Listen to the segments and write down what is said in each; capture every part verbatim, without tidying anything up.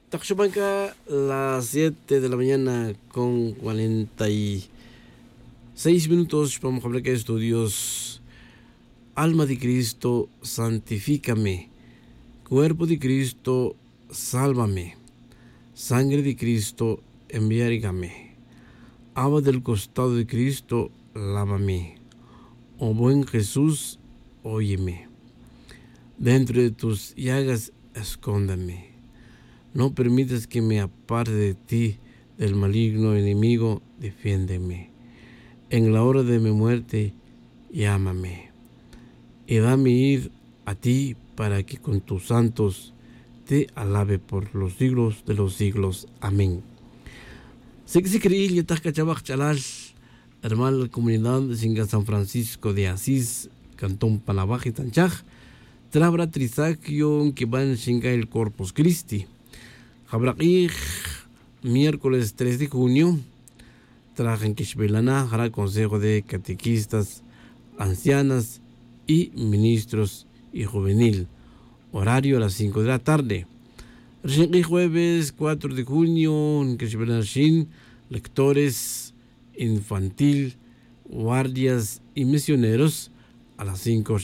Taxopanca, las siete de la mañana con cuarenta y seis minutos. Vamos a hablar que estudios. Alma de Cristo, santifícame. Cuerpo de Cristo, sálvame. Sangre de Cristo, enviárigame. Agua del costado de Cristo, lávame. Oh buen Jesús, óyeme. Dentro de tus llagas, escóndame. No permitas que me aparte de ti, del maligno enemigo, defiéndeme. En la hora de mi muerte, llámame. Y dame ir a ti para que con tus santos te alabe por los siglos de los siglos. Amén. Sé que se creí, ya está cachabaj chalal, hermana comunidad de San Francisco de Asís, Cantón Panabaj y Tanchaj, trabra trisaquio que van a el Corpus Christi. Jabraquij, miércoles tres de junio, trajen Kishbelana, hará consejo de catequistas, ancianas y ministros y juvenil. Horario a las cinco de la tarde. Recién jueves cuatro de junio, en Kishbelana, lectores infantil, guardias y misioneros a las cinco.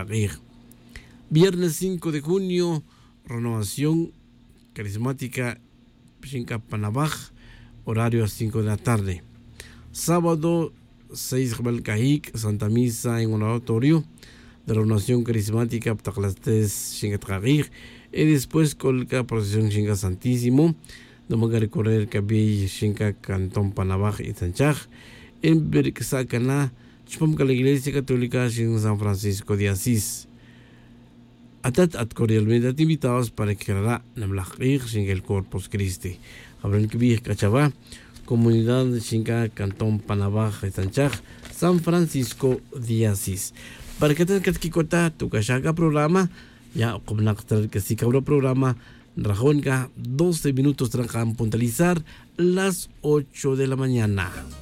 Viernes cinco de junio, renovación carismática Shinka Panabaj, horario a las cinco de la tarde. Sábado seis de Santa Misa en un oratorio de la renovación carismática Ptaclastes Shinka y después con la procesión Shinka Santísimo. Vamos a recorrer Kabey Shinka Cantón Panabaj y Tanchaj en Berksakana, Chpamka la Iglesia Católica en San Francisco de Asís. Atat at cordialmente invitados para que hará Namlajir sin el Corpus Christi. Habrán que vir Cachabá, comunidad de Shinka, Cantón Panabaj, Tanchaj, San Francisco de Asís. Para que tengas que quitar tu cachaga programa, ya como que si cabro programa, Rajonga, doce minutos trancan puntualizar las ocho de la mañana.